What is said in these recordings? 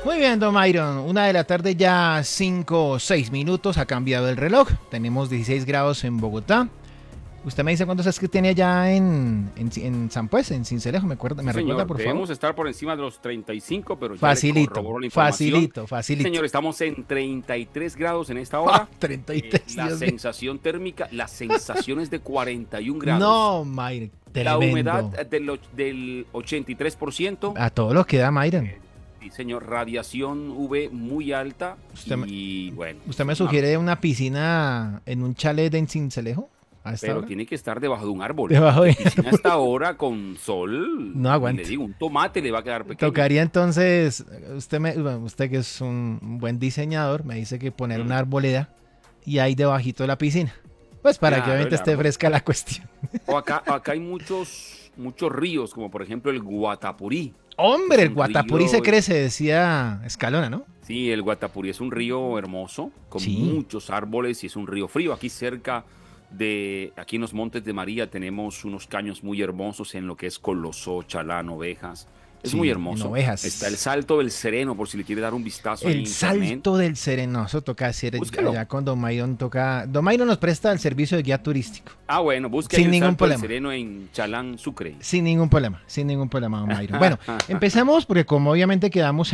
Muy bien, don Myron. 1 de la tarde ya 5 o 6 minutos. Ha cambiado el reloj. Tenemos 16 grados en Bogotá. Usted me dice cuántos es que tiene allá en San Pues, en Cincelejo. Sí, ¿Me recuerda, señor, por favor? debemos estar por encima de los 35, pero ya le Facilito, corroboro la información. facilito, Sí, facilito. señor, estamos en 33 grados en esta ¡Ja! hora. 33, La Dios mío. sensación térmica, la sensación es de 41 grados. No, Myron, La humedad tremendo. del 83%. A todo lo que da, Myron. Sí, señor, radiación UV muy alta. Usted me, Y bueno, usted es me una sugiere locura. una piscina en un chalet en Cincelejo a esta Pero hora. tiene que estar debajo de un árbol, Debajo porque de... piscina a esta hora con sol, No y le aguanto. digo, un tomate le va a quedar pequeño. Tocaría entonces, bueno, usted que es un buen diseñador, me dice que poner Mm, una arboleda y ahí debajito de la piscina. Pues para que claro, obviamente el esté árbol. fresca la cuestión. O acá hay muchos ríos, como por ejemplo el Guatapurí. Hombre, Es el un Guatapurí se río, crece, decía Escalona, ¿no? sí, el Guatapurí es un río hermoso, con Sí. muchos árboles y es un río frío. Aquí en los Montes de María tenemos unos caños muy hermosos en lo que es Colosó, Chalán, Ovejas. Es muy Sí, en hermoso. Está el ovejas. Salto del Sereno, por si le quiere dar un vistazo ahí El en internet. salto del serenoso toca hacer Búsquelo. allá con Don Mayron toca. Don Mayron nos presta el servicio de guía turístico. Ah, bueno, busque ahí Sin el ningún Salto del problema. Sereno en Chalán, Sucre. Sin ningún problema, Don Mayron. Bueno, empecemos porque como obviamente quedamos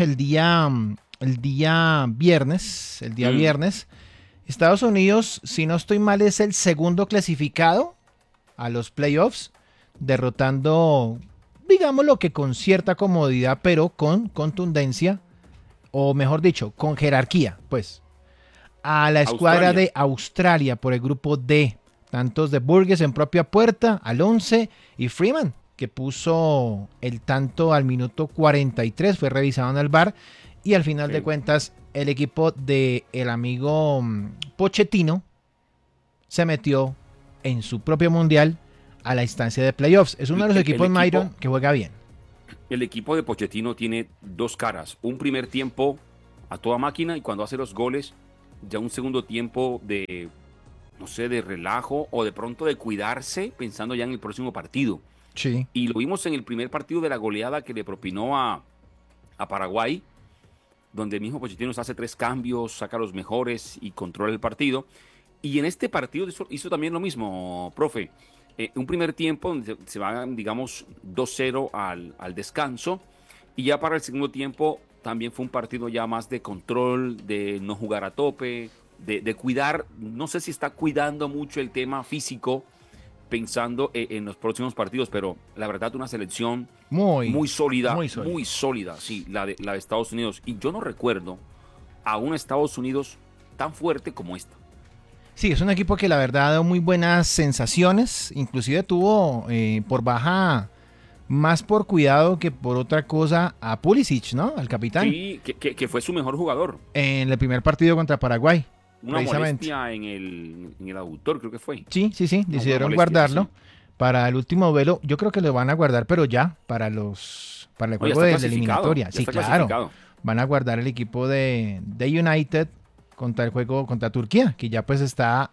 el día Mm, viernes, Estados Unidos, si no estoy mal, es el segundo clasificado a los playoffs, derrotando, digámoslo que con cierta comodidad, pero con contundencia, o mejor dicho, con jerarquía, pues, a la escuadra Australia. de Australia por el grupo D, tantos de Burgess en propia puerta, al 11 y Freeman, que puso el tanto al minuto 43, fue revisado en el VAR, y al final de Sí. cuentas el equipo de el amigo Pochettino se metió en su propio mundial a la instancia de playoffs. Es uno El, de los el- el equipos, equipo, Myron, que juega bien. el equipo de Pochettino tiene dos caras. Un primer tiempo a toda máquina y cuando hace los goles, ya un segundo tiempo de, no sé, de relajo o de pronto de cuidarse pensando ya en el próximo partido. Sí. Y lo vimos en el primer partido de la goleada que le propinó a Paraguay, donde el mismo Pochettino hace tres cambios, saca los mejores y controla el partido. Y en este partido hizo también lo mismo, profe. Un primer tiempo donde se va, digamos, 2-0 al descanso. Y ya para el segundo tiempo también fue un partido ya más de control, de no jugar a tope, de cuidar. No sé si está cuidando mucho el tema físico pensando en los próximos partidos, pero la verdad una selección Muy, muy muy sólido. sólida, sí, la de Estados Unidos. Y yo no recuerdo a un Estados Unidos tan fuerte como esta. Sí, es un equipo que la verdad ha dado muy buenas sensaciones. Inclusive tuvo por baja, más por cuidado que por otra cosa, a Pulisic, ¿no? Al capitán. Sí, que fue su mejor jugador. En el primer partido contra Paraguay, Una precisamente. molestia en el aductor, creo que fue. Sí, sí, sí. Una Decidieron molestia, guardarlo sí. para el último duelo. Yo creo que lo van a guardar, pero ya, para el No, ya juego está de la clasificado, eliminatoria. ya Sí, está claro. clasificado. Van a guardar el equipo de United contra el juego contra Turquía, que ya pues está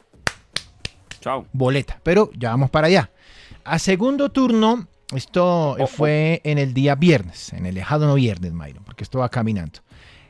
Chao. boleta, pero ya vamos para allá. A segundo turno, esto Oh, oh. fue en el día viernes, en el lejano no viernes, Mayron, porque esto va caminando.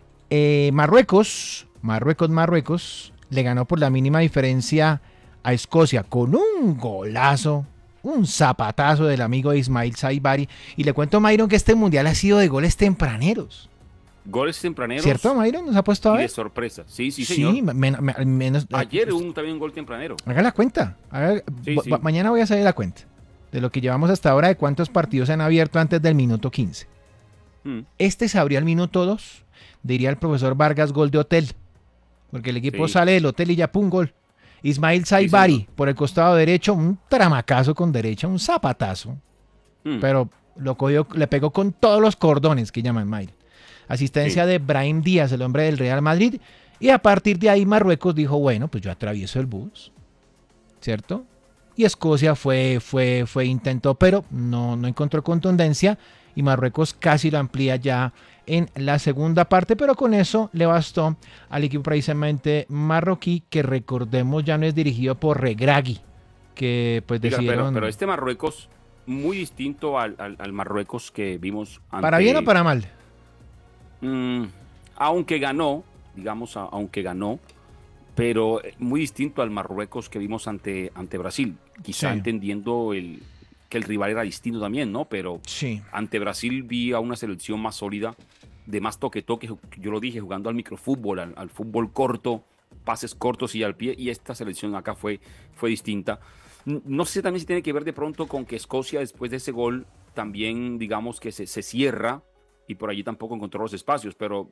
Marruecos, le ganó por la mínima diferencia a Escocia con un golazo, un zapatazo del amigo Ismail Saibari. Y le cuento, Mayron, que este mundial ha sido de goles tempraneros. Goles tempraneros ¿Cierto, Mayron? ¿Nos ha puesto a y de ver? sorpresa. Sí, sí, Sí, señor. menos. Ayer hubo también un gol tempranero. Haga la cuenta. Sí, sí. Mañana voy a hacer la cuenta de lo que llevamos hasta ahora, de cuántos partidos se han abierto antes del minuto 15. Mm, Este se abrió al minuto 2, diría el profesor Vargas, gol de hotel. Porque el equipo sí, sale del hotel y ya pum, gol. Ismail sí, Saibari, señor. por el costado derecho, un tramacazo con derecha, un zapatazo. Mm, Pero lo cogió, le pegó con todos los cordones que llaman Mayr. Asistencia sí. de Brahim Díaz, el hombre del Real Madrid. Y a partir de ahí Marruecos dijo, bueno, pues yo atravieso el bus, ¿cierto? Y Escocia intentó, pero no encontró contundencia. Y Marruecos casi lo amplía ya en la segunda parte, pero con eso le bastó al equipo precisamente marroquí, que recordemos ya no es dirigido por Regragui, que pues Diga, pero decidieron, este Marruecos, muy distinto al Marruecos que vimos para bien o ante. para mal. mm, aunque ganó, digamos, aunque ganó, pero muy distinto al Marruecos que vimos ante Brasil, quizá Sí, entendiendo que el rival era distinto también, ¿no? Pero sí. ante Brasil vi a una selección más sólida, de más toque, yo lo dije, jugando al microfútbol, al fútbol corto, pases cortos y al pie, y esta selección acá fue distinta. No sé también si tiene que ver de pronto con que Escocia después de ese gol también, digamos que se cierra y por allí tampoco encontró los espacios, pero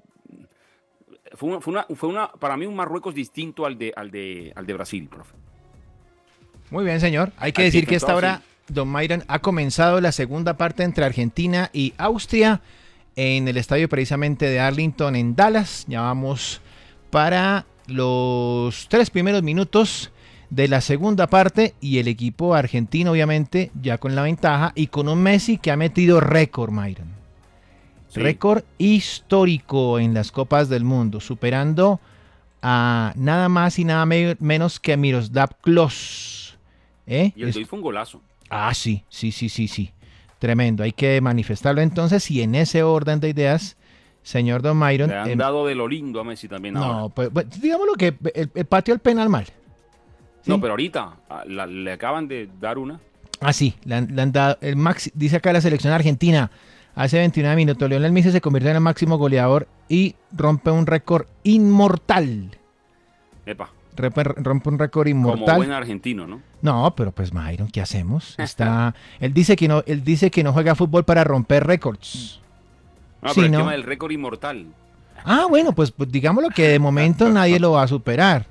para mí un Marruecos distinto al de Brasil, profe. Muy bien, señor. Hay que Al pie decir de que esta canchado, hora, sí. don Myron, ha comenzado la segunda parte entre Argentina y Austria en el estadio precisamente de Arlington en Dallas. Ya vamos para los 3 primeros minutos de la segunda parte y el equipo argentino obviamente ya con la ventaja y con un Messi que ha metido récord, Myron. Sí. Récord histórico en las Copas del Mundo, superando a nada más y nada menos que a Miroslav Klose. ¿Eh? Y el de hoy fue un golazo. Sí, sí, sí, sí, sí. Tremendo. Hay que manifestarlo entonces y en ese orden de ideas, señor Don Le Myron. han dado de lo lindo a Messi también ahora. No, pues, digámoslo que el patio al penal mal. No, ¿Sí? pero ahorita le acaban de dar una. Sí, le han dado el dice acá la selección argentina. Hace 29 minutos, Lionel Messi se convirtió en el máximo goleador y rompe un récord inmortal. Epa, Rompe un récord como buen inmortal. argentino, ¿no? No, pero pues Myron, ¿qué hacemos? Él dice que no juega fútbol para romper récords. No, pero Sí, el ¿no? tema del récord inmortal. Bueno, pues digámoslo que de momento nadie lo va a superar.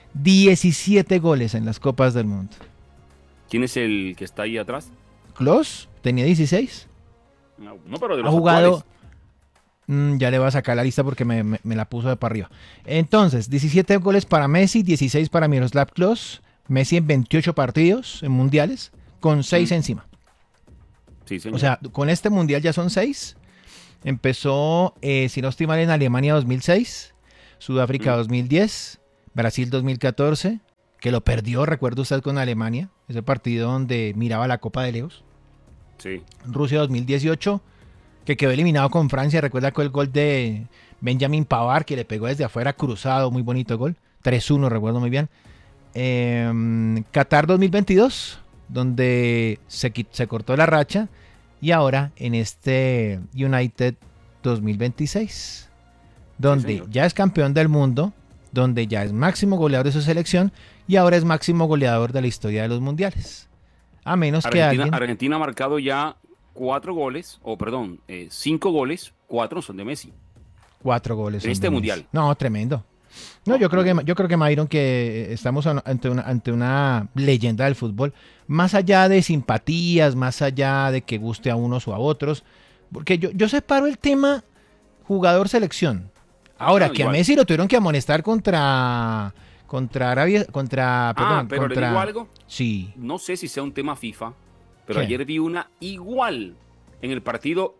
17 goles en las Copas del Mundo. ¿Quién es el que está ahí atrás? Klose tenía 16. No, pero de Ha los jugado. actuales. Ya le voy a sacar la lista porque me la puso de para arriba. Entonces, 17 goles para Messi, 16 para Miroslav Klose. Messi en 28 partidos en mundiales, con 6 Mm, encima. sí, O señor. sea, con este mundial ya son 6. Empezó, si no estoy mal, en Alemania 2006, Sudáfrica Mm, 2010, Brasil 2014, que lo perdió, recuerda usted, con Alemania, ese partido donde miraba la Copa de Leos. sí. Rusia 2018, que quedó eliminado con Francia, recuerda con el gol de Benjamin Pavard, que le pegó desde afuera cruzado, muy bonito gol, 3-1, recuerdo muy bien. Qatar 2022, donde se cortó la racha, y ahora en este United 2026, Sí, donde señor. ya es campeón del mundo, donde ya es máximo goleador de su selección y ahora es máximo goleador de la historia de los mundiales. A menos que alguien... Argentina ha marcado ya 4 goles, o perdón, 5 goles, 4 son de Messi. 4 goles En son este de Messi. mundial. No, tremendo. No, No, muy bien. yo creo que Myron, que estamos ante una leyenda del fútbol, más allá de simpatías, más allá de que guste a unos o a otros, porque yo separo el tema jugador-selección. Ahora, No, que a igual. Messi lo tuvieron que amonestar contra Arabia, Pero le digo algo. Sí. No sé si sea un tema FIFA, pero ¿Qué? ayer vi una igual en el partido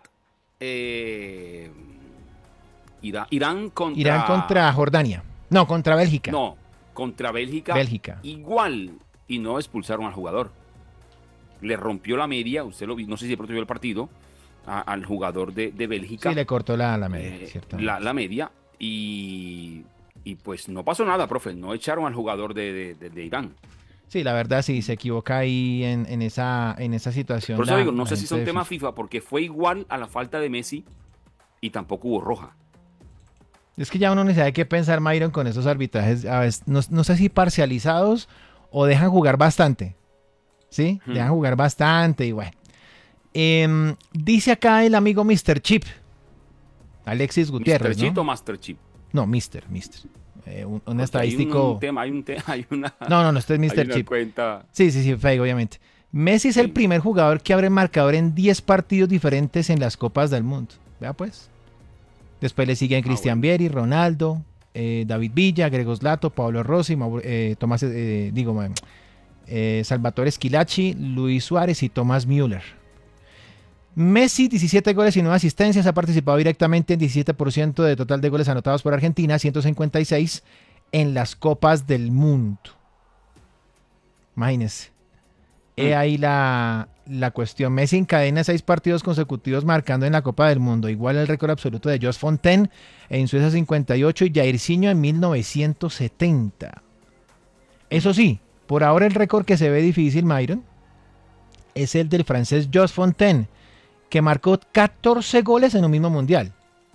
eh, Irán Irán contra Jordania. No, contra Bélgica. no, contra Bélgica, Bélgica. igual, y no expulsaron al jugador. Le rompió la media, usted lo vi, no sé si de pronto vio el partido, al jugador de Bélgica, Sí, le cortó la media, eh, ciertamente. la media, y pues no pasó nada, profe, no echaron al jugador de Irán. Sí, la verdad sí, se equivoca ahí en esa situación Por eso digo, no la sé si gente son de temas FIFA. FIFA, porque fue igual a la falta de Messi y tampoco hubo roja. Es que ya uno no sabe qué pensar, Myron, con esos arbitrajes, a veces, no sé si parcializados o dejan jugar bastante. ¿Sí? Dejan jugar bastante y bueno. Dice acá el amigo Mr. Chip, Alexis Mr. Gutiérrez, Chip o ¿no? Master Chip. No, Mr. Un Porque hay un estadístico... tema, hay una, No, este es hay Mr. una Chip. cuenta. Sí, sí, sí, fake, obviamente. Messi es el Sí. primer jugador que abre marcador en 10 partidos diferentes en las Copas del Mundo. Vea pues. Después le siguen Cristian Bueno. Vieri, Ronaldo, David Villa, Gregos Lato, Pablo Rossi, Tomás, Salvatore Schillaci, Luis Suárez y Tomás Müller. Messi, 17 goles y 9 asistencias, ha participado directamente en 17% de total de goles anotados por Argentina, 156 en las Copas del Mundo. Imagínense. He ahí la cuestión. Messi encadena 6 partidos consecutivos marcando en la Copa del Mundo, igual el récord absoluto de Jos Fontaine en Suecia 58 y Jairzinho en 1970. Eso sí, por ahora el récord que se ve difícil, Myron, es el del francés Jos Fontaine, que marcó 14 goles en un mismo mundial.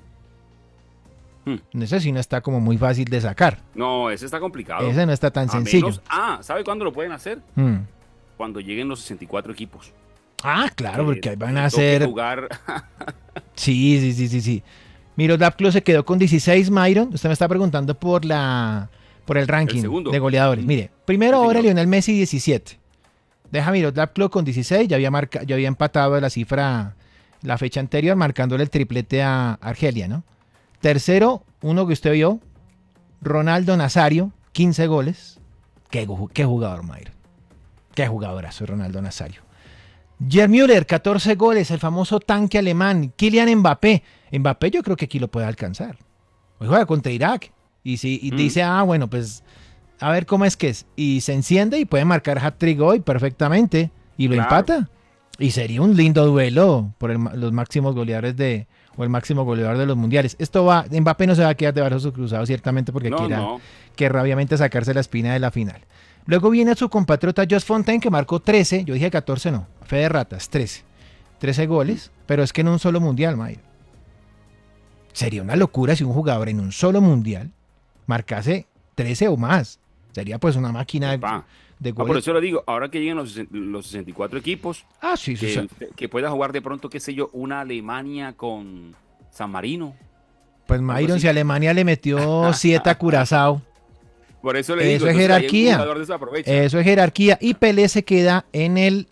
Ese sí no está como muy fácil de sacar. No, ese está complicado. Ese no está tan sencillo. ¿Sabe cuándo lo pueden hacer? Cuando lleguen los 64 equipos. Ah, claro, porque ahí van a hacer... jugar. Sí. Miroslav Klose se quedó con 16, Myron. Usted me está preguntando por el ranking de goleadores. Mire, primero ahora Lionel Messi 17. Deja Miroslav Klose con 16. Ya había empatado la cifra la fecha anterior, marcándole el triplete a Argelia, ¿no? Tercero, uno que usted vio, Ronaldo Nazario, 15 goles. Qué jugador, Myron. Qué jugadorazo Ronaldo Nazario. Gerd Müller, 14 goles, el famoso tanque alemán. Kylian Mbappé. Mbappé yo creo que aquí lo puede alcanzar. Hoy juega contra Irak. Y dice, bueno, pues a ver cómo es que es. Y se enciende y puede marcar hat-trick hoy perfectamente. Y lo empata. Y sería un lindo duelo por los máximos goleadores o el máximo goleador de los mundiales. Mbappé no se va a quedar de brazos cruzados ciertamente porque querrá obviamente sacarse la espina de la final. Luego viene su compatriota Jos Fontaine que marcó 13, yo dije 14 no, fe de ratas, 13 goles, pero es que en un solo mundial, Mayra. Sería una locura si un jugador en un solo mundial marcase 13 o más. Sería pues una máquina de goles. Por eso lo digo, ahora que lleguen los 64 equipos, que pueda jugar de pronto, qué sé yo, una Alemania con San Marino. Pues Myron, si Alemania le metió 7 a Curazao. Por eso le digo, eso es jerarquía. Eso es jerarquía. Y Pelé se queda en el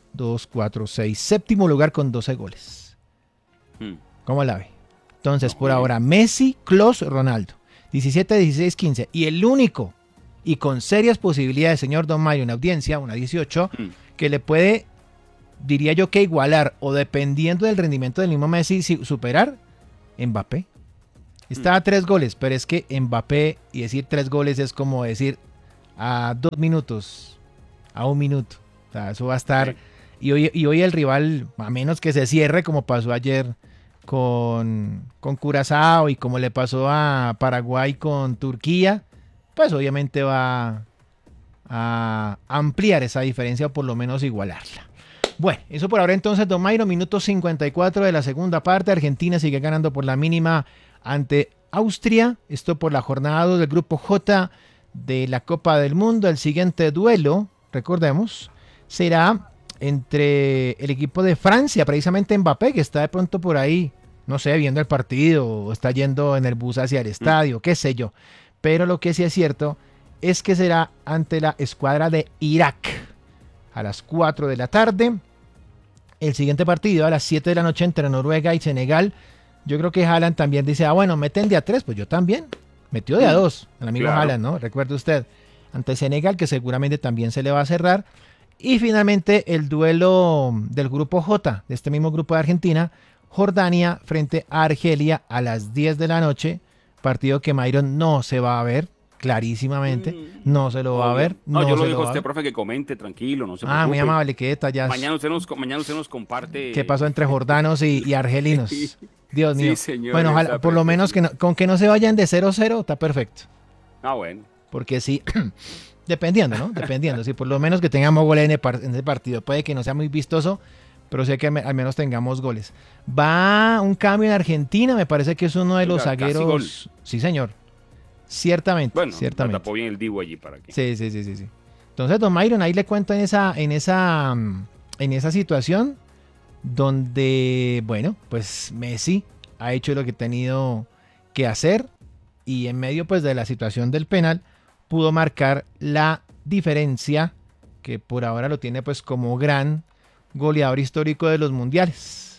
7º lugar con 12 goles. ¿Cómo la ve? Entonces, por ahora, Messi, Klose, Ronaldo. 17, 16, 15. Y el único, y con serias posibilidades, señor Don Mario, en audiencia, una 18, que le puede, diría yo que igualar, o dependiendo del rendimiento del mismo Messi, superar, Mbappé. Está a 3 goles, pero es que Mbappé, y decir 3 goles es como decir a 2 minutos, a 1 minuto. O sea, eso va a estar... Y hoy el rival, a menos que se cierre, como pasó ayer con Curazao y como le pasó a Paraguay con Turquía, pues obviamente va a ampliar esa diferencia o por lo menos igualarla. Bueno, eso por ahora entonces, Don Mayro, minuto 54 de la segunda parte. Argentina sigue ganando por la mínima ante Austria. Esto por la jornada 2 del grupo J de la Copa del Mundo. El siguiente duelo, recordemos, será entre el equipo de Francia, precisamente Mbappé, que está de pronto por ahí, no sé, viendo el partido o está yendo en el bus hacia el estadio, qué sé yo. Pero lo que sí es cierto es que será ante la escuadra de Irak a las 4 de la tarde. El siguiente partido a las 7 de la noche entre Noruega y Senegal. Yo creo que Haaland también dice, bueno, meten de a 3, pues yo también. Metió de a 2, el amigo Haaland, ¿no? Recuerde usted, ante Senegal, que seguramente también se le va a cerrar. Y finalmente el duelo del grupo J, de este mismo grupo de Argentina, Jordania frente a Argelia a las 10 de la noche. Partido que Myron no se va a ver, clarísimamente. No se lo va a ver. No, yo lo digo a usted, profe, que comente, tranquilo, no se preocupe. Muy amable, qué detalles. Mañana usted nos comparte. ¿Qué pasó entre jordanos y argelinos? Dios mío. Sí, señor, bueno, ojalá, por lo menos con que no se vayan de 0-0, está perfecto. Bueno. Porque sí, dependiendo, ¿no? Dependiendo. Sí, por lo menos que tengamos goles en ese partido. Puede que no sea muy vistoso, pero sé que al menos tengamos goles. Va un cambio en Argentina, me parece que es uno de los zagueros. Sí, señor. Ciertamente. Bueno, ciertamente. Tapó bien el Divo allí para que. Sí. Entonces, Don Myron, ahí le cuento en esa situación donde, bueno, pues Messi ha hecho lo que ha tenido que hacer y en medio pues de la situación del penal pudo marcar la diferencia que por ahora lo tiene pues como gran goleador histórico de los mundiales.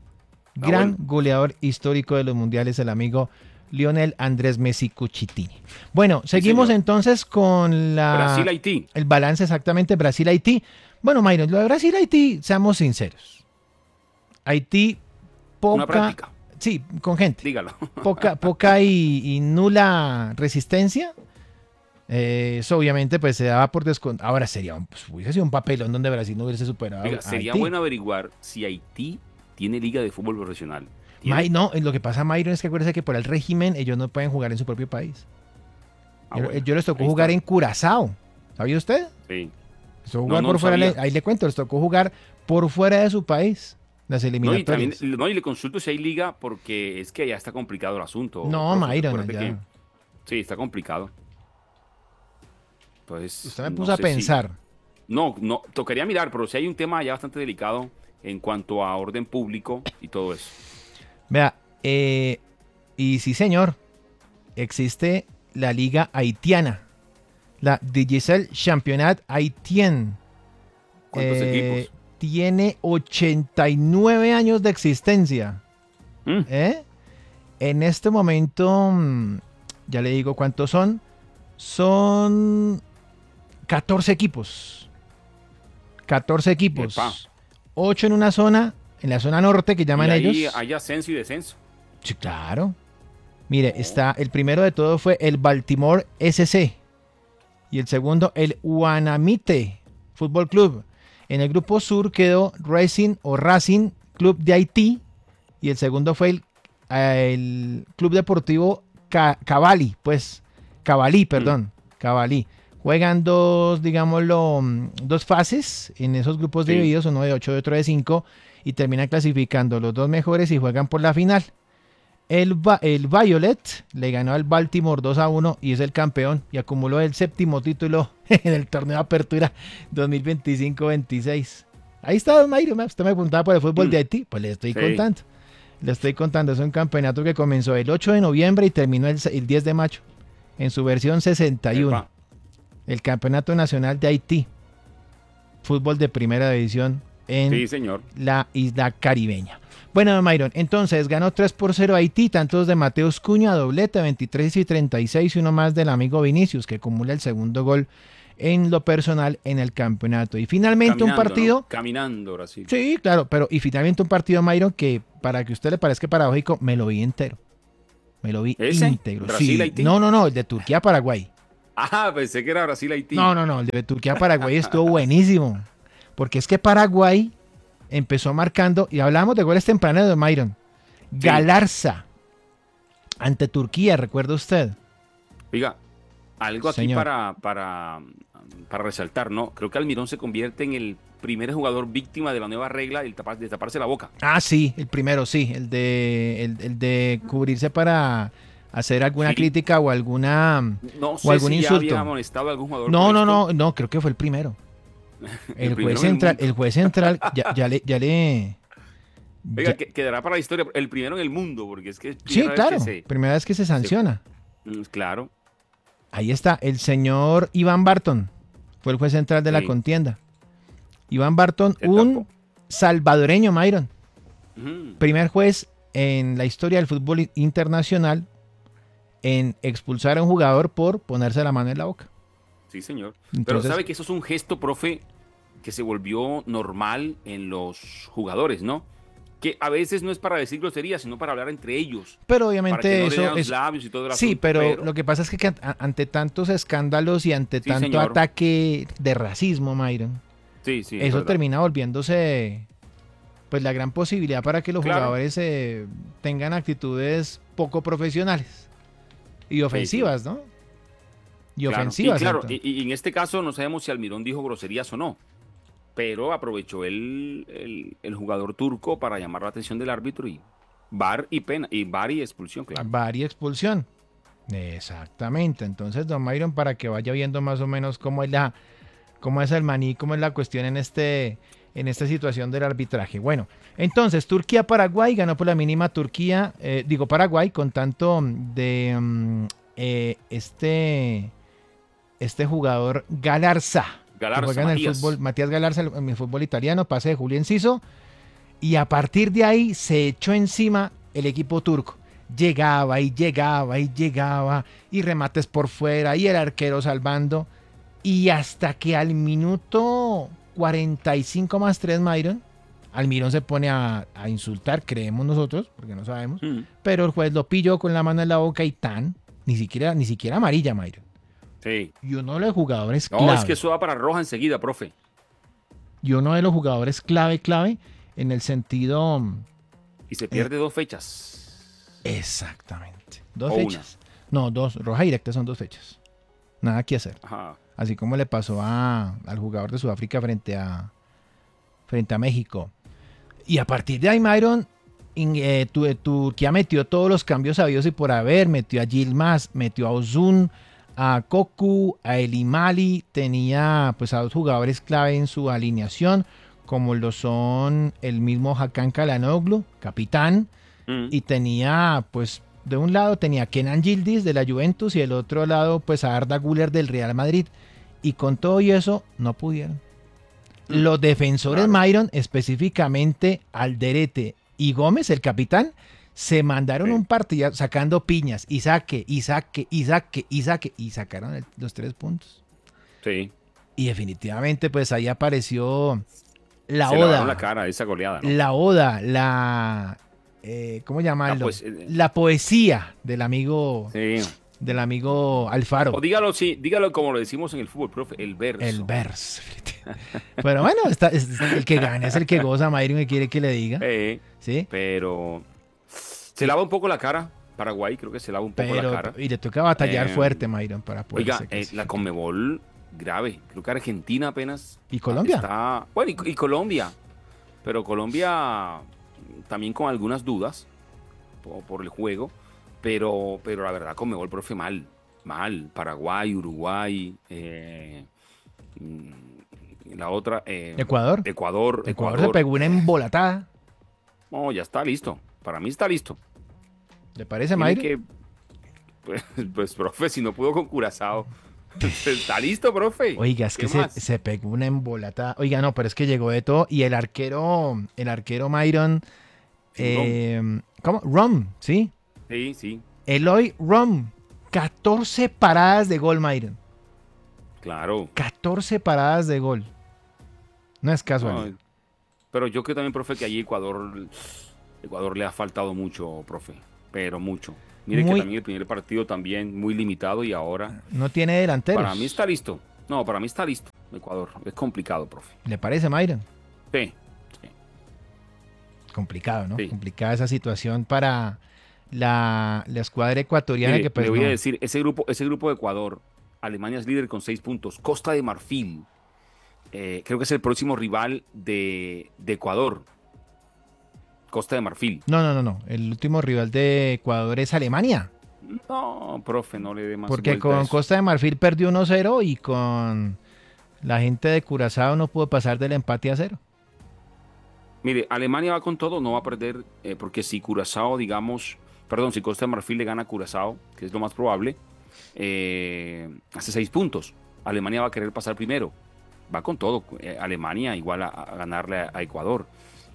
Goleador histórico de los mundiales, el amigo Lionel Andrés Messi Cucitini. Bueno, seguimos entonces con Brasil-Haití. El balance exactamente, Brasil-Haití. Bueno, Myron, lo de Brasil-Haití, seamos sinceros. Haití, una práctica. Sí, con gente. Dígalo. Poca y nula resistencia. Eso obviamente pues se daba por descontado. Ahora hubiese sido un papelón donde Brasil no hubiese superado Oiga, a sería Haití. bueno averiguar si Haití tiene liga de fútbol profesional. ¿Tiene? No, lo que pasa, Mayron, es que acuérdense que por el régimen ellos no pueden jugar en su propio país. Ah, bueno, Ellos les tocó ahí jugar está. en Curazao. ¿Sabía usted? Sí. Les tocó No, jugar no por lo fuera, sabía. ahí le cuento, les tocó jugar por fuera de su país, las No, y también, eliminatorias. no, y le consulto si hay liga porque es que ya está complicado el asunto, No, profe. Mayron, Recuerde que allá. sí, está complicado. Pues Usted me no puso a sé si. pensar. No, no, tocaría mirar, pero si hay un tema ya bastante delicado en cuanto a orden público y todo eso. Vea, y sí, señor, existe la liga haitiana, la Digicel Championnat Haitien. ¿Cuántos equipos? Tiene 89 años de existencia. Mm, ¿eh? En este momento, ya le digo cuántos son. Son 14 equipos. 14 epa. equipos. 8 en una zona, en la zona norte que Y llaman ahí ellos. hay ascenso y descenso. Sí, claro. Mire, Oh, el primero de todo fue el Baltimore SC. Y el segundo, el Guanamite Fútbol Club. En el grupo sur quedó Racing Club de Haití. Y el segundo fue el Club Deportivo Cavalli, pues. Cavalli, mm, perdón. Cavalli. Juegan dos fases en esos grupos sí. divididos, uno de 8 y otro de 5. Y terminan clasificando los dos mejores y juegan por la final. El Violet le ganó al Baltimore 2-1 y es el campeón y acumuló el séptimo título en el torneo de apertura 2025-26. Ahí está, don Mayro. Usted me preguntaba por el fútbol Mm, de Haití. Pues le estoy sí. contando. Le estoy contando. Es un campeonato que comenzó el 8 de noviembre y terminó el 10 de mayo. En su versión 61. Epa. El Campeonato Nacional de Haití. Fútbol de primera división en Sí, señor. la isla caribeña. Bueno, don Myron, entonces ganó 3-0 Haití, tantos de Mateus Cuña, doblete, 23 y 36, y uno más del amigo Vinicius, que acumula el segundo gol en lo personal en el campeonato. Y finalmente un Caminando, ¿no? partido, Caminando, Brasil. sí, claro, y finalmente un partido, Myron, que para que a usted le parezca paradójico, me lo vi entero. Me lo vi ¿Ese? íntegro. Sí, ¿Brasil-Haití? no, el de Turquía a Paraguay. Ah, pensé que era Brasil-Haití. No, el de Turquía a Paraguay estuvo buenísimo. Porque es que Paraguay empezó marcando, y hablamos de goles tempranos de Myron. Sí. Galarza ante Turquía, ¿recuerda usted? Oiga, algo aquí Señor. para resaltar, ¿no? Creo que Almirón se convierte en el primer jugador víctima de la nueva regla de taparse la boca. Ah, sí, el primero, sí, el de cubrirse para hacer alguna Sí. crítica No o sé algún si ya habían insulto. amonestado a algún jugador por No, creo que fue el primero. el El juez primero en el central, mundo. el juez central, Oiga, ya- quedará para la historia el primero en el mundo, porque es que es sí, primera vez claro, que se, primera vez que se se- sanciona. claro, Ahí está, el señor Iván Barton, fue el juez central de la sí, contienda. Iván Barton, se un tapó. salvadoreño, Myron. Ujú, Primer juez en la historia del fútbol internacional en expulsar a un jugador por ponerse la mano en la boca. sí, señor. Pero Entonces, sabe que eso es un gesto, profe, que se volvió normal en los jugadores, ¿no? Que a veces no es para decir groserías, sino para hablar entre ellos, pero para que obviamente no le den eso los es... labios y todo el Sí, asunto, pero pero lo que pasa es que ante tantos escándalos y ante sí, tanto señor. ataque de racismo, Myron, Sí, sí, es eso verdad. termina volviéndose pues la gran posibilidad para que los Claro. jugadores tengan actitudes poco profesionales y Sí, sí. ofensivas, ¿no? Y Claro, ofensivas. claro, Entonces. y en este caso no sabemos si Almirón dijo groserías o no, pero aprovechó el jugador turco para llamar la atención del árbitro y VAR y pena, y VAR y expulsión, claro. VAR y expulsión. Exactamente. Entonces, don Myron, para que vaya viendo más o menos cómo es el maní, cómo es la cuestión en esta situación del arbitraje. Bueno, entonces, Turquía-Paraguay ganó por la mínima Paraguay, con tanto de este jugador Galarza, que Galarza, juega en el fútbol, Matías. Matías Galarza, en el fútbol italiano, pase de Julio Enciso, y a partir de ahí se echó encima el equipo turco. Llegaba y llegaba y llegaba, y remates por fuera, y el arquero salvando, y hasta que al minuto 45 más 3, Myron, Almirón se pone a insultar, creemos nosotros, porque no sabemos, Mm, pero el juez lo pilló con la mano en la boca y ni siquiera amarilla, Myron. Sí. Y uno de los jugadores No, clave. es que eso va para roja enseguida, profe. Y uno de los jugadores clave en el sentido... Y se pierde 2 fechas. Exactamente. 2 O fechas. No, 2. Roja directa son 2 fechas. Nada que hacer. Ajá. Así como le pasó al jugador de Sudáfrica frente a México. Y a partir de ahí, Myron, Turquía metió todos los cambios sabidos y por haber. Metió a Yilmaz, metió a Ozun, a Koku, a Elimali. Tenía pues a 2 jugadores clave en su alineación, como lo son el mismo Hakan Çalhanoğlu, capitán. Y tenía pues de un lado tenía a Kenan Yildiz de la Juventus y del otro lado pues a Arda Güler del Real Madrid. Y con todo y eso no pudieron. Los defensores, Claro. Myron, específicamente Alderete y Gómez, el capitán, se mandaron un partido sacando piñas y saque, y sacaron los 3 puntos. Sí. Y definitivamente pues ahí apareció la Se lavaron oda. la cara esa goleada, ¿no? La oda, ¿cómo llamarlo? La poesía del amigo Sí. Alfaro. O dígalo, sí, dígalo como lo decimos en el fútbol, profe, el verso. El verso. Pero bueno, el que gana es el que goza, Myron, que quiere que le diga. ¿Sí? Pero se lava un poco la cara. Paraguay creo que se lava un poco la cara. Y le toca batallar fuerte, Myron, para poder. Oiga, la Conmebol grave. Creo que Argentina apenas. ¿Y Colombia? Está, bueno, y Colombia. Pero Colombia también con algunas dudas por el juego. Pero la verdad, Conmebol, profe, mal. Paraguay, Uruguay, la otra. Ecuador. Ecuador se pegó una embolatada. No, ya está listo. Para mí está listo. ¿Le parece, Tiene Myron? Pues, profe, si no pudo con Curazao. Está listo, profe. Oiga, es que se pegó una embolatada. Oiga, no, pero es que llegó de todo. Y el arquero Myron. ¿Cómo? Rom, ¿sí? Sí. Eloy Rom. 14 paradas de gol, Myron. Claro. 14 paradas de gol. No es casual. No, pero yo creo también, profe, que allí Ecuador le ha faltado mucho, profe. Pero mucho. Mire que también el primer partido también muy limitado y ahora... No tiene delanteros. Para mí está listo. No, para mí está listo Ecuador. Es complicado, profe. ¿Le parece, Myron? Sí. Complicado, ¿no? Sí. Complicada esa situación para la escuadra ecuatoriana. Mire, Que pues le voy a decir, ese grupo de Ecuador, Alemania es líder con 6 puntos. Costa de Marfil, creo que es el próximo rival de Ecuador. Costa de Marfil. No. El último rival de Ecuador es Alemania. No, profe, no le dé más Porque vuelta a con eso. Costa de Marfil perdió 1-0 y con la gente de Curazao no pudo pasar del empate a 0. Mire, Alemania va con todo, no va a perder, porque si Curazao, si Costa de Marfil le gana a Curazao, que es lo más probable, hace 6 puntos. Alemania va a querer pasar primero. Va con todo. Alemania igual a ganarle a Ecuador.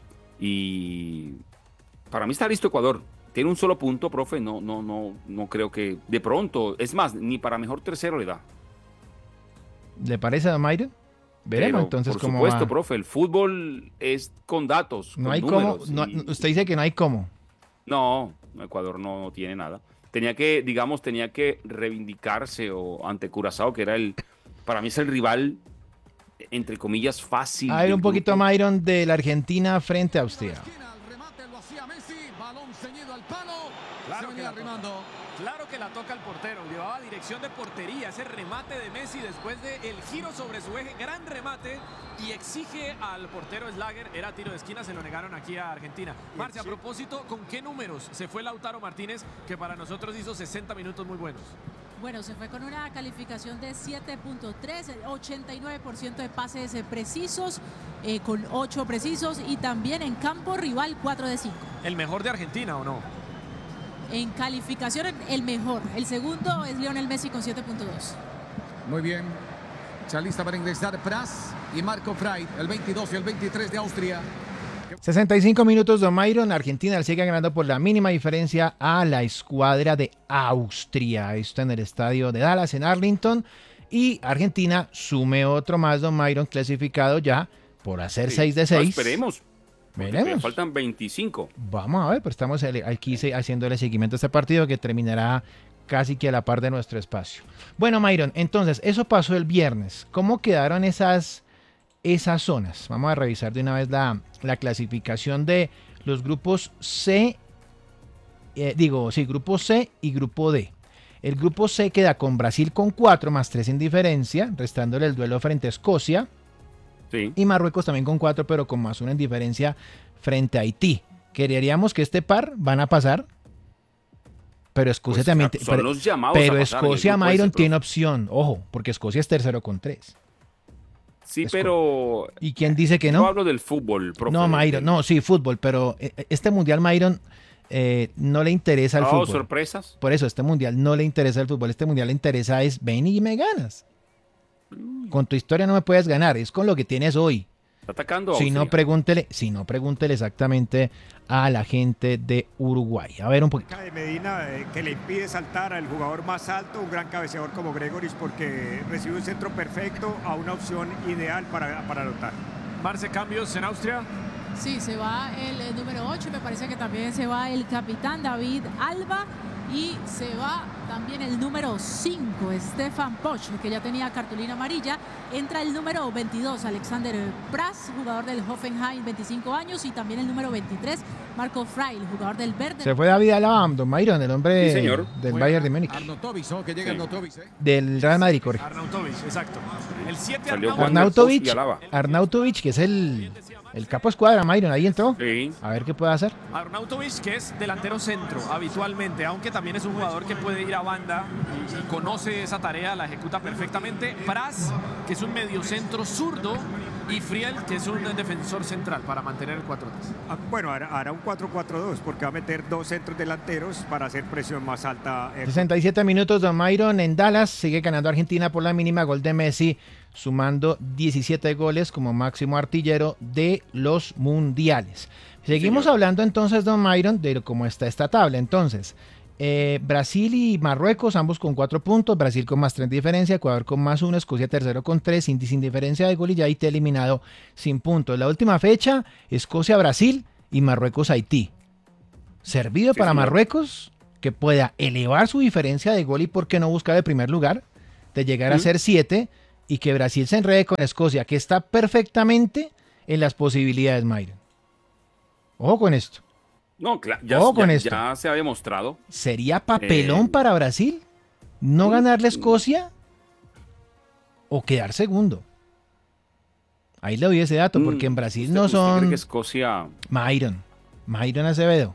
Y para mí está listo Ecuador. Tiene un solo punto, profe. No creo que de pronto, es más, ni para mejor tercero le da. ¿Le parece, don Mayra? Veremos Pero, entonces por cómo supuesto, va. profe, el fútbol es con datos, No con hay cómo. números. Usted dice que no hay cómo. No, Ecuador no tiene nada. Tenía que reivindicarse ante Curazao, que era para mí es el rival, entre comillas, fácil. A ver, del un poquito, grupo. Myron, de la Argentina frente a Austria. El remate lo hacía Messi, balón ceñido al palo. Claro Se que venía la arrimando. Claro que la toca el portero, llevaba dirección de portería, ese remate de Messi después del giro sobre su eje, gran remate y exige al portero Slager, era tiro de esquina, se lo negaron aquí a Argentina. Marce, a propósito, ¿con qué números se fue Lautaro Martínez, que para nosotros hizo 60 minutos muy buenos? Bueno, se fue con una calificación de 7.3, 89% de pases precisos, con 8 precisos y también en campo rival 4 de 5. ¿El mejor de Argentina o no? En calificación el mejor, el segundo es Lionel Messi con 7.2. Muy bien. Ya lista para ingresar Pras y Marco Frey, el 22 y el 23 de Austria. 65 minutos, don Myron. Argentina le sigue ganando por la mínima diferencia a la escuadra de Austria. Esto en el estadio de Dallas, en Arlington. Y Argentina sume otro más, don Myron, clasificado ya por hacer 6 de 6. Esperemos. Veremos. Faltan 25. Vamos a ver, pero estamos aquí haciéndole seguimiento a este partido que terminará casi que a la par de nuestro espacio. Bueno, Myron, entonces, eso pasó el viernes. ¿Cómo quedaron esas zonas? Vamos a revisar de una vez la clasificación de los grupos C, grupo C y grupo D. El grupo C queda con Brasil con 4 más 3 en diferencia, restándole el duelo frente a Escocia. Sí. Y Marruecos también con 4, pero con más 1 en diferencia frente a Haití. Creeríamos que este par van a pasar, pero Escocia Pues, también. son los llamados pero a pasar en el Escocia, grupo ese, Myron, profe. tiene opción. Ojo, porque Escocia es tercero con 3. Sí, pero ¿Y quién dice que yo no? hablo del fútbol, profe. No, Myron, del- no, sí, fútbol, pero este mundial, Myron, no le interesa el ¿Ha dado fútbol. sorpresas? Por eso, este mundial no le interesa el fútbol. Este mundial le interesa es ven y me ganas. Con tu historia no me puedes ganar, es con lo que tienes hoy. Está atacando a Si no, Austria. pregúntele exactamente a la gente de Uruguay. A ver un poquito. De Medina que le impide saltar al jugador más alto, un gran cabeceador como Gregoris, porque recibe un centro perfecto a una opción ideal para anotar. Marce, cambios en Austria. Sí, se va el número 8 y me parece que también se va el capitán David Alba y se va también el número 5, Stefan Poch, que ya tenía cartulina amarilla. Entra el número 22, Alexander Pras, jugador del Hoffenheim, 25 años, y también el número 23, Marco Freil, jugador del Verde. Se fue David Alaba, don Myron, el hombre Sí, señor. del Juega Bayern de Múnich. Arnautovic, ¿no? Que llega Sí. Arnautovic, Del Real Madrid, corre. Arnautovic, exacto. El 7 Salió Juan Arnautovic, y Alaba. Arnautovic, que es el capo escuadra, Myron, ahí entró. Sí. A ver qué puede hacer. Arnautovic, que es delantero centro habitualmente, aunque también es un jugador que puede ir a banda y conoce esa tarea, la ejecuta perfectamente. Pras, que es un mediocentro zurdo, y Friel, que es un defensor central para mantener el 4-3. Bueno, hará un 4-4-2 porque va a meter 2 centros delanteros para hacer presión más alta. 67 minutos, don Myron, en Dallas. Sigue ganando Argentina por la mínima, gol de Messi, sumando 17 goles como máximo artillero de los mundiales. Seguimos señor. hablando entonces, don Myron, de cómo está esta tabla. Entonces, Brasil y Marruecos, ambos con 4 puntos, Brasil con más 3 en diferencia, Ecuador con más 1, Escocia tercero con 3, sin diferencia de gol, y ya Haití eliminado sin puntos. La última fecha, Escocia-Brasil y Marruecos-Haití. Servido Sí, para señor. Marruecos, que pueda elevar su diferencia de gol y por qué no buscar el primer lugar, de llegar a ser 7, y que Brasil se enrede con Escocia, que está perfectamente en las posibilidades, Myron. Ojo con esto. No, claro, Ojo con esto. ya se ha demostrado. ¿Sería papelón para Brasil no ganarle a Escocia o quedar segundo? Ahí le doy ese dato, porque en Brasil ¿Usted- no usted cree son... que Escocia... Myron Acevedo.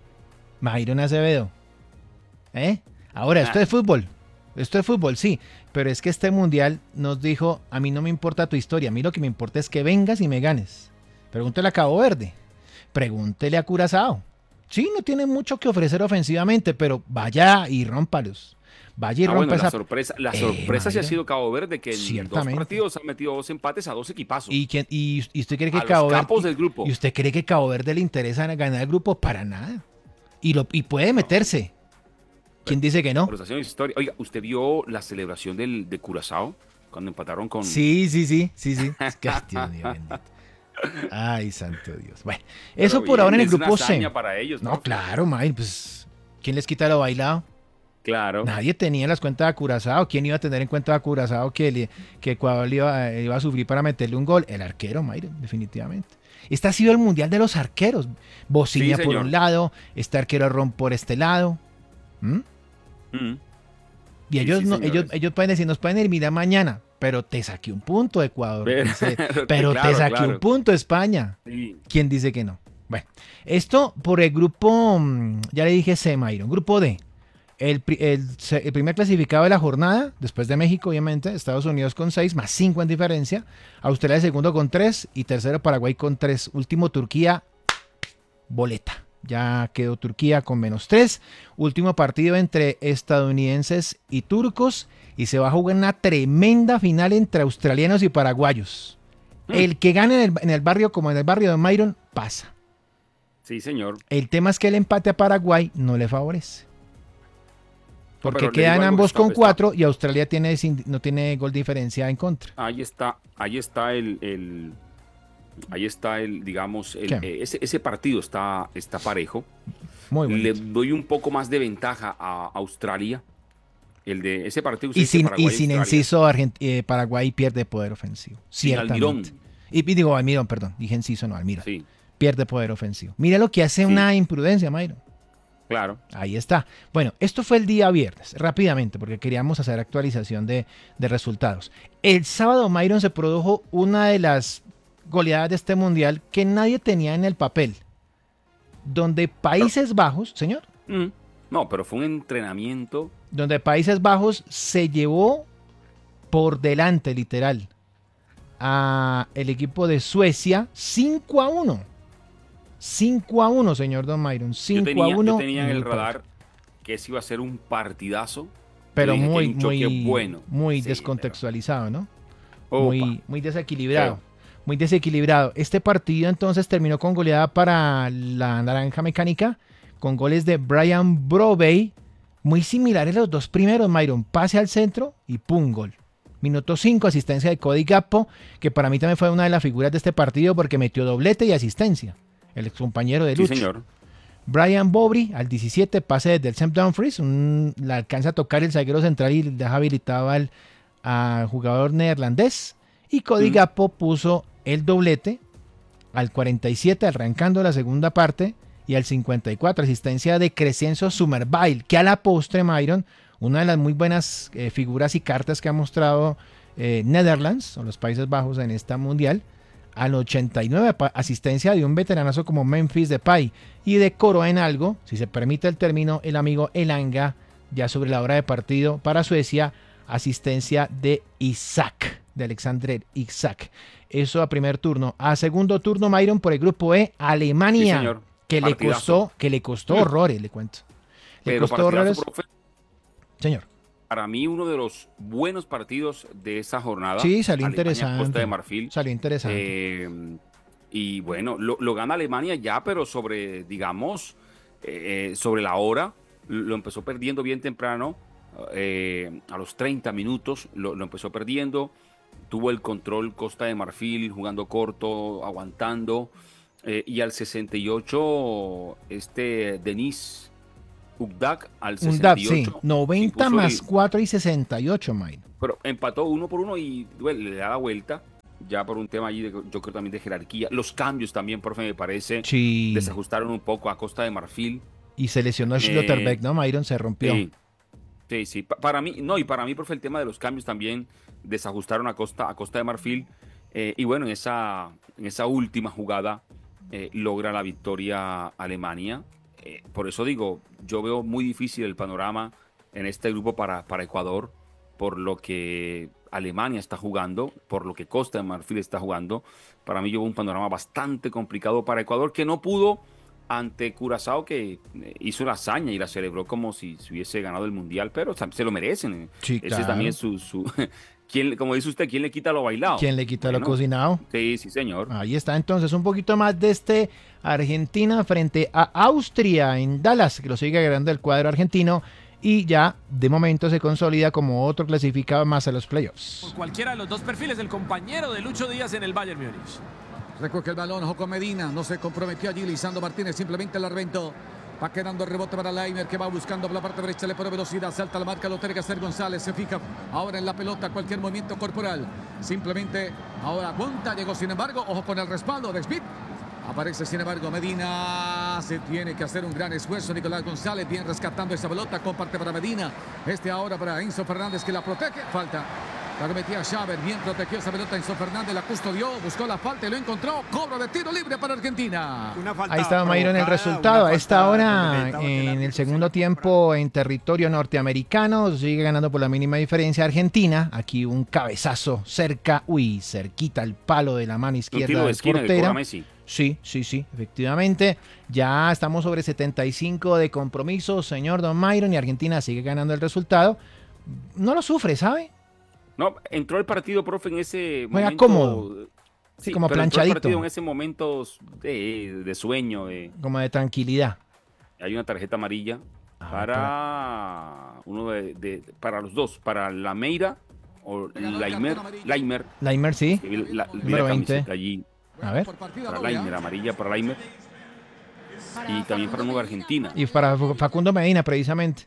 Ahora, esto es fútbol. Esto es fútbol, sí. Pero es que este mundial nos dijo, a mí no me importa tu historia, a mí lo que me importa es que vengas y me ganes. Pregúntele a Cabo Verde. Pregúntele a Curazao. Sí, no tiene mucho que ofrecer ofensivamente, pero vaya y rómpalos. Vaya y rompa bueno, esa... la sorpresa sí ha Myron. sido Cabo Verde, que en 2 Ciertamente. partidos ha metido 2 empates a 2 equipazos. ¿Y usted cree que A los Cabo Verde... capos del grupo. ¿Y usted cree que Cabo Verde le interesa ganar el grupo? Para nada. Y puede meterse. ¿Quién dice que no? Pero está haciendo historia. Oiga, ¿usted vio la celebración de Curazao? Cuando empataron con... Sí. Es que, ay, Dios mío, bendito. Ay, santo Dios. Bueno, eso Pero por ahora en el es una grupo C. hazaña para ellos, No, claro, May, pues, ¿quién les quita lo bailado? Claro. Nadie tenía las cuentas de Curazao. ¿Quién iba a tener en cuenta a Curazao que Ecuador iba a sufrir para meterle un gol? El arquero, Mayra, definitivamente. Este ha sido el mundial de los arqueros. Bociña Sí, por señor. un lado, este arquero Ron por este lado. ¿Mm? Mm. Y ellos, sí, no, señores. ellos pueden decir, nos pueden eliminar mañana, pero te saqué un punto, Ecuador. Pero- Dice, pero claro, te saqué claro. un punto, España. Sí. ¿Quién dice que no? Bueno, esto por el grupo, ya le dije C, Myron, grupo D. El primer clasificado de la jornada, después de México, obviamente, Estados Unidos con 6, más 5 en diferencia. Australia segundo con 3 y tercero Paraguay con 3. Último Turquía, boleta. Ya quedó Turquía con -3. Último partido entre estadounidenses y turcos. Y se va a jugar una tremenda final entre australianos y paraguayos. El que gane en el barrio, como en el barrio de Myron, pasa. Sí, señor. El tema es que el empate a Paraguay no le favorece. Porque pero le quedan digo algo, ambos con está- 4 y Australia no tiene gol diferencia en contra. Ahí está digamos, ¿Qué? ese partido está parejo. Muy Le bonito. doy un poco más de ventaja a Australia El de ese partido que Y usted dice, sin, y Paraguay, sin Australia, inciso, Paraguay pierde poder ofensivo. sin Ciertamente. Almirón. Y digo Almirón, perdón. Dije inciso, no, Almirón. Sí, Pierde poder ofensivo. Mira lo que hace Sí. una imprudencia, Mayron. claro. Ahí está. Bueno, esto fue el día viernes, rápidamente, porque queríamos hacer actualización de resultados. El sábado, Mayron, se produjo una de las goleadas de este mundial que nadie tenía en el papel. Donde Países Bajos, señor, No, pero fue un entrenamiento. donde Países Bajos se llevó por delante, literal, a el equipo de Suecia 5-1. 5-1, señor Don Myron. 5-1. Yo tenía en el muy parejo. radar que ese iba a ser un partidazo. Pero Yo dije que muy, hay un choque muy, bueno. muy Sí, descontextualizado, ¿no? pero- Muy, Opa. muy desequilibrado. Feo. Muy desequilibrado. Este partido entonces terminó con goleada para la Naranja Mecánica, con goles de Brian Brobey, muy similares a los dos primeros, Myron. Pase al centro y pum, gol. Minuto 5, asistencia de Cody Gakpo, que para mí también fue una de las figuras de este partido porque metió doblete y asistencia. El excompañero de Sí, Lucho. señor. Brian Bobry al 17 pase desde el St. Dumfries, la alcanza a tocar el zaguero central y deja habilitado al jugador neerlandés. Y Cody Gakpo puso el doblete al 47 arrancando la segunda parte y al 54 asistencia de Crescenzo Summerville, que a la postre, Myron, una de las muy buenas figuras y cartas que ha mostrado Netherlands o los Países Bajos en esta mundial. Al 89 asistencia de un veteranazo como Memphis Depay, y decoró en algo, si se permite el término, el amigo Elanga, ya sobre la hora de partido para Suecia, asistencia de Isaac, de Alexander Isaac. Eso a primer turno. A segundo turno, Myron, por el grupo E, Alemania, Sí, señor. que Partidazo. le costó horrores, le cuento. Le Pero costó partidazo, horrores. profe, Señor. para mí uno de los buenos partidos de esa jornada. Sí, salió Alemania, interesante. Costa de Marfil. Salió interesante. Y bueno, lo gana Alemania ya, pero sobre, digamos, sobre la hora. Lo empezó perdiendo bien temprano. A los 30 minutos lo empezó perdiendo. Tuvo el control Costa de Marfil, jugando corto, aguantando. Y al 68, Denis Ukdak al Un DAP, 68. sí. 90 impuso más 4 y 68, Myron. pero empató 1-1 y bueno, le da la vuelta. Ya por un tema allí, yo creo también de jerarquía. Los cambios también, profe, me parece, Sí. desajustaron un poco a Costa de Marfil. Y se lesionó Schlotterbeck, ¿no? Myron se rompió. Sí. Para mí, no, y para mí, profe, el tema de los cambios también desajustaron a Costa de Marfil. Y bueno, en esa última jugada logra la victoria Alemania. Por eso digo, yo veo muy difícil el panorama en este grupo para Ecuador, por lo que Alemania está jugando, por lo que Costa de Marfil está jugando. Para mí yo veo un panorama bastante complicado para Ecuador, que no pudo ante Curazao, que hizo la hazaña y la celebró como si se hubiese ganado el Mundial, pero se lo merecen. Sí, Ese claro. es también su como dice usted, ¿quién le quita lo bailado? ¿Quién le quita lo Bueno, cocinado? Sí, señor. Ahí está entonces un poquito más de Argentina frente a Austria en Dallas, que lo sigue agregando el cuadro argentino y ya de momento se consolida como otro clasificado más a los playoffs. Por cualquiera de los dos perfiles, el compañero de Lucho Díaz en el Bayern Múnich. Recoge el balón, ojo con Medina. No se comprometió allí Lisandro Martínez, simplemente la reventó. Va quedando el rebote para Laimer, que va buscando por la parte derecha, le pone velocidad, salta la marca, lo tiene que hacer González, se fija ahora en la pelota, cualquier movimiento corporal. Simplemente ahora aguanta, llegó sin embargo, ojo con el respaldo de Smith. Aparece sin embargo Medina, se tiene que hacer un gran esfuerzo. Nicolás González bien rescatando esa pelota, comparte para Medina. Ahora para Enzo Fernández que la protege, falta. La cometía Xaver, bien protegió esa pelota. Enzo Fernández la custodió, buscó la falta y lo encontró. Cobro de tiro libre para Argentina. Ahí estaba Mayron el resultado. A esta hora, en el segundo tiempo en territorio norteamericano, sigue ganando por la mínima diferencia Argentina. Aquí un cabezazo cerquita al palo de la mano Un izquierda tiro de del esquina que portero. cobra Messi. Sí, efectivamente. Ya estamos sobre 75 de compromiso, señor Don Myron, y Argentina sigue ganando el resultado. No lo sufre, ¿sabe? No, entró el partido, profe, en ese Juega momento. cómodo. Sí, Como pero entró el planchadito. partido en ese momento de sueño. Como de tranquilidad. Hay una tarjeta amarilla para uno para los dos, para Lameira o Laimer. Laimer, sí. Que vi la Número 20. camiseta allí A ver. para Laimer, amarilla para Laimer. Y también para Nueva Argentina. Y para Facundo Medina, precisamente.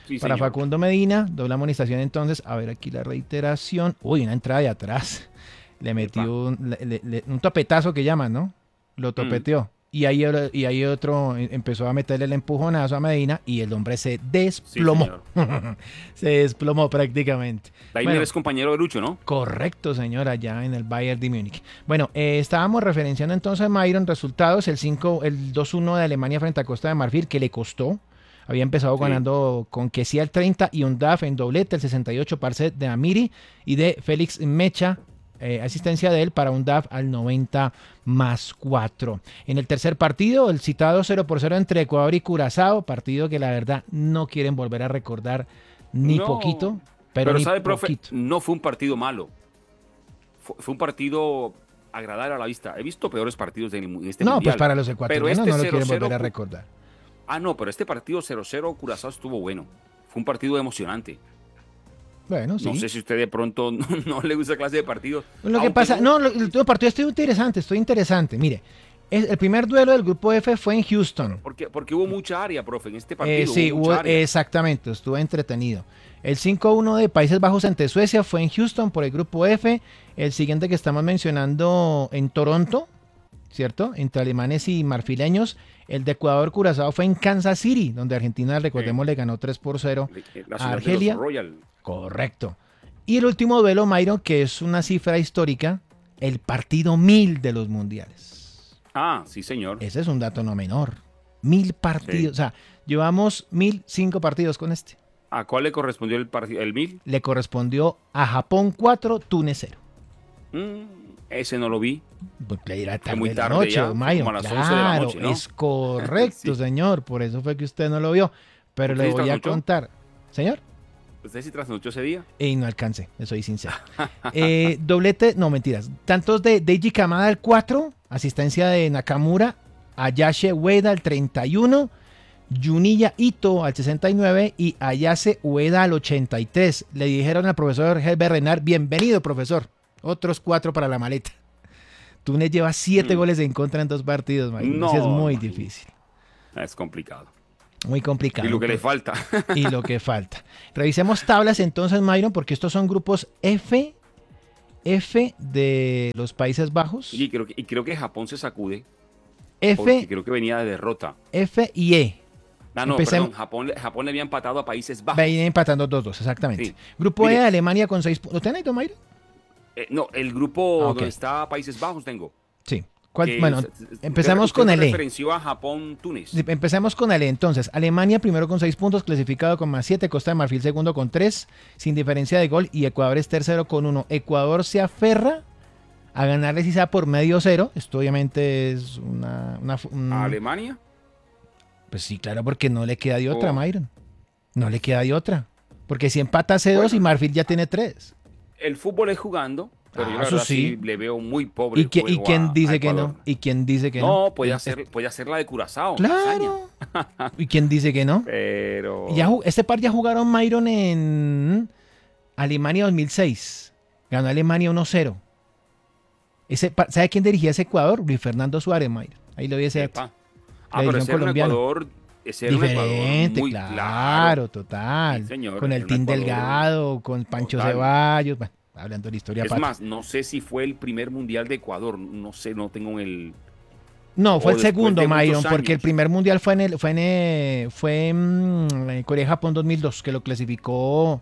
Sí, para señor. Facundo Medina, doble amonestación entonces. A ver aquí la reiteración. Uy, una entrada de atrás. Le metió un topetazo que llaman, ¿no? Lo topeteó. Y ahí otro empezó a meterle el empujonazo a Medina y el hombre se desplomó. Sí, Se desplomó prácticamente. Daimler Bueno, es compañero de Lucho, ¿no? correcto, señora, allá en el Bayern de Múnich. Bueno, estábamos referenciando entonces, Myron, resultados, el 2-1 de Alemania frente a Costa de Marfil, que le costó. Había empezado Sí. ganando con Kessie al 30 y un DAF en doblete, el 68 parcet de Amiri y de Félix Mecha, asistencia de él para un DAF al 90 más 4. En el tercer partido, el citado 0-0 entre Ecuador y Curazao, partido que la verdad no quieren volver a recordar ni No, poquito, pero ni sabe, profe, poquito. no fue un partido malo. Fue un partido agradable a la vista. He visto peores partidos en este No, mundial. pues para los ecuatorianos Pero este no lo quieren 0-0 volver a recordar. no, pero este partido 0-0 Curazao estuvo bueno. Fue un partido emocionante. Bueno, sí. No sé si usted de pronto no le gusta clase de partidos. Lo que Aunque pasa, no, el partido estoy interesante. Mire, el primer duelo del grupo F fue en Houston. Porque hubo mucha área, profe, en este partido. Sí, hubo mucha área. exactamente, estuvo entretenido. El 5-1 de Países Bajos ante Suecia fue en Houston por el grupo F. El siguiente que estamos mencionando en Toronto, ¿cierto? Entre alemanes y marfileños. El de Ecuador Curazao fue en Kansas City, donde Argentina, recordemos, le ganó 3-0 La a ciudad de Argelia. los Royal. Correcto. Y el último duelo, Myron, que es una cifra histórica, el partido 1000 de los mundiales. Sí, señor. Ese es un dato no menor. 1000 partidos. Sí. O sea, llevamos 1005 partidos con este. ¿A cuál le correspondió el partido? ¿El 1000? Le correspondió a Japón 4, Túnez 0. Ese no lo vi. Pues le dirá Fue tarde muy de la tarde noche, ya, Myron. como a las 11 de la Claro, noche, ¿no? es correcto, Sí. señor. Por eso fue que usted no lo vio. Pero ¿Usted le sí voy a trasnochó? contar. Señor. ¿Usted sí trasnochó ese día? Y no alcancé, le soy sincero. Doblete, no mentiras. Tantos de Deiji Kamada al 4, asistencia de Nakamura, Ayase Ueda al 31, Juniya Ito al 69 y Ayase Ueda al 83. Le dijeron al profesor Herbert Renard, bienvenido profesor, otros 4 para la maleta. Túnez lleva 7 goles en contra en 2 partidos, man. No, Es muy no. difícil, Es complicado. muy complicado. Y lo que le falta. Y lo que falta. Revisemos tablas entonces, Myron, porque estos son grupos F de los Países Bajos, Y creo que Japón se sacude. Porque F, creo que venía de derrota. F y E. No, Empecemos- perdón. Japón le había empatado a Países Bajos. Vienen empatando 2-2, exactamente. Sí. Grupo E Mire. de Alemania con 6 puntos. ¿Lo tienen ahí, don Myron? No, el grupo Ah, ok. donde está Países Bajos tengo. Sí. Que Bueno, usted- empezamos usted con el E. referenció a Japón-Túnez. Sí, empecemos con el E. Entonces, Alemania primero con 6 puntos, clasificado con más 7. Costa de Marfil segundo con 3, sin diferencia de gol. Y Ecuador es tercero con 1. Ecuador se aferra a ganarle si sea por medio 0. Esto obviamente es ¿A Alemania? Pues sí, claro, porque no le queda de otra, Oh. Myron. No le queda de otra. Porque si empata hace 2 y Marfil ya tiene 3. El fútbol es jugando, pero yo la eso verdad sí. sí le veo muy pobre ¿Y, el y juego quién a dice que Ecuador. no? ¿Y quién dice que no? No, puede hacer la de Curazao. Claro. ¿Y quién dice que no? Pero... Este par ya jugaron, Myron, en Alemania 2006. Ganó Alemania 1-0. ¿Sabe quién dirigía ese Ecuador? Luis Fernando Suárez, Myron. Ahí lo vi ese dato. Epa. La Pero edición ese era un colombiana. Ecuador... Ese era un Ecuador Diferente, muy claro, total. Sí, señor, con el era un Team Ecuador Delgado, con Pancho total. Ceballos. Bueno, hablando de la historia Es patria. más, no sé si fue el primer mundial de Ecuador. No sé, no tengo el... No, fue o el después segundo, de muchos Myron, porque el años. primer mundial fue en Corea-Japón 2002, que lo clasificó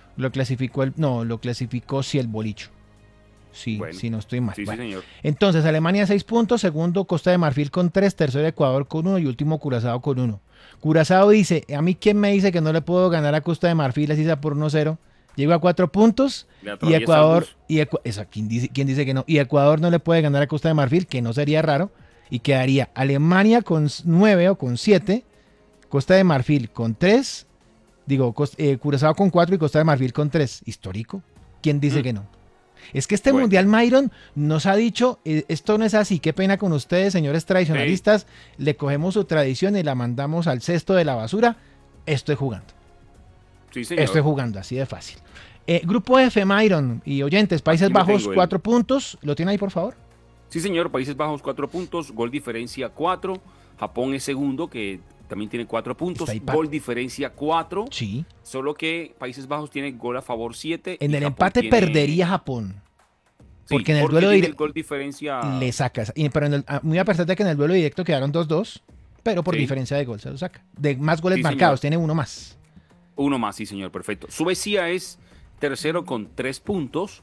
sí el Bolicho. Sí, Bueno, sí, no estoy mal. Sí, Bueno. sí, señor. Entonces, Alemania 6 puntos, segundo Costa de Marfil con 3, tercero Ecuador con 1 y último Curazao con 1. Curazao dice, a mí quién me dice que no le puedo ganar a Costa de Marfil así sea por 1-0. Llego a 4 puntos Le y atraviesa Ecuador, el bus. ¿quién dice que no? Y Ecuador no le puede ganar a Costa de Marfil, que no sería raro, y quedaría Alemania con 9 o con 7, Costa de Marfil con 3, Curazao con 4 y Costa de Marfil con 3. Histórico. ¿Quién dice que no? Es que este Bueno. Mundial, Myron, nos ha dicho, esto no es así, qué pena con ustedes, señores tradicionalistas, le cogemos su tradición y la mandamos al cesto de la basura. Estoy jugando. Sí, señor. Estoy jugando, así de fácil. Grupo F, Myron y oyentes, Países Aquí lo Bajos, tengo, 4 puntos. ¿Lo tiene ahí, por favor? Sí, señor. Países Bajos 4 puntos, gol diferencia 4. Japón es segundo, que también tiene 4 puntos. Está ahí Gol diferencia 4. Sí. Solo que Países Bajos tiene gol a favor 7. En y el Japón empate tiene- perdería Japón. Sí, porque en el duelo tiene el directo gol diferencia. le sacas. Pero muy a pesar de que en el duelo directo quedaron 2-2, pero por Sí. diferencia de gol se lo saca. De más goles Sí, marcados, señor. tiene uno más. Uno más, sí, señor, perfecto. Suecia es tercero con 3 puntos,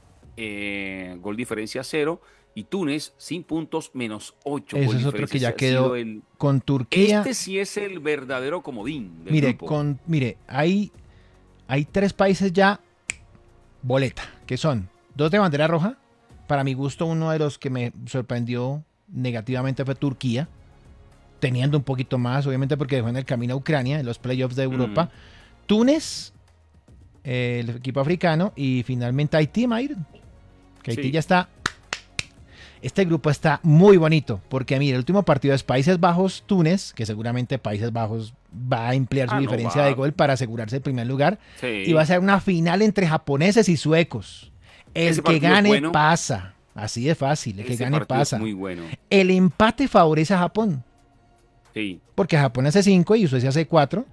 gol diferencia 0. Y Túnez, sin puntos, menos 8. Ese es otro que ya quedó con Turquía. Este sí es el verdadero comodín del Mire, grupo. hay 3 países ya boleta, que son 2 de bandera roja. Para mi gusto, uno de los que me sorprendió negativamente fue Turquía, teniendo un poquito más, obviamente porque dejó en el camino a Ucrania en los playoffs de Europa. Túnez, el equipo africano, y finalmente Haití, Mayr, que Haití Sí. ya está. Este grupo está muy bonito, porque mire, el último partido es Países Bajos-Túnez, que seguramente Países Bajos va a ampliar su no, diferencia va. de gol para asegurarse el primer lugar. Sí. Y va a ser una final entre japoneses y suecos. El Ese que partido es gane bueno. pasa. Así de fácil, el que Ese gane partido pasa. es muy bueno. El empate favorece a Japón, Sí. porque Japón hace 5 y Suecia hace 4.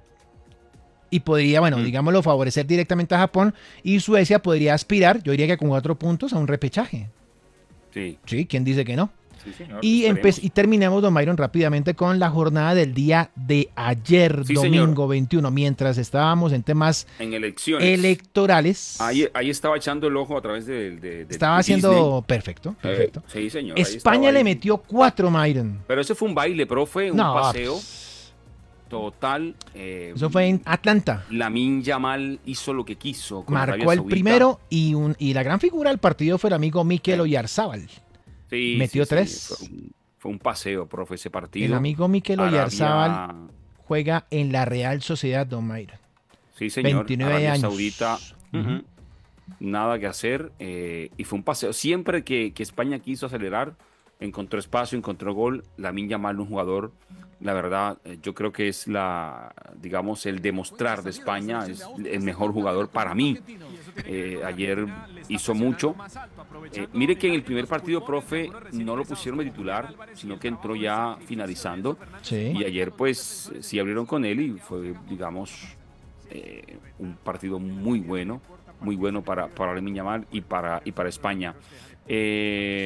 Y podría, digámoslo, favorecer directamente a Japón. Y Suecia podría aspirar, yo diría que con 4 puntos, a un repechaje. Sí. Sí, ¿quién dice que no? Sí, señor. Y, Esperemos. y terminamos, don Byron, rápidamente con la jornada del día de ayer, Sí, domingo señor. 21, mientras estábamos en temas En elecciones. electorales. Ahí estaba echando el ojo a través de Estaba de haciendo Disney. perfecto, perfecto. Sí, señor. ahí España estaba le ahí. metió 4, Myron. Pero ese fue un baile, profe, un No, paseo pues, total. eso fue en Atlanta. Lamine Yamal hizo lo que quiso. Con Arabia Marcó el Saudita. primero y la gran figura del partido fue el amigo Mikel Oyarzábal. Sí, metió sí, 3. Fue un paseo, profe, ese partido. El amigo Mikel Arabia- Oyarzábal juega en la Real Sociedad, don Myron. Sí, señor. 29 Arabia años. Saudita. Ujú. Nada que hacer. Y fue un paseo. Siempre que España quiso acelerar, encontró espacio, encontró gol. Lamine Yamal, un jugador, la verdad, yo creo que es digamos, el demostrar de España, es el mejor jugador para mí. Ayer hizo mucho. Mire que en el primer partido, profe, no lo pusieron de titular, sino que entró ya finalizando. Sí. Y ayer, pues, sí abrieron con él y fue, digamos, un partido muy bueno para Lamine Yamal y para España.